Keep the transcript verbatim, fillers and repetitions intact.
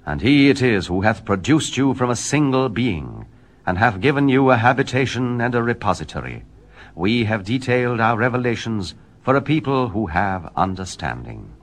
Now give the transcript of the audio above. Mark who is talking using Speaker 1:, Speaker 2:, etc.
Speaker 1: And he it is who hath produced you from a single being, and hath given you a habitation and a repository. We have detailed our revelations for a people who have understanding.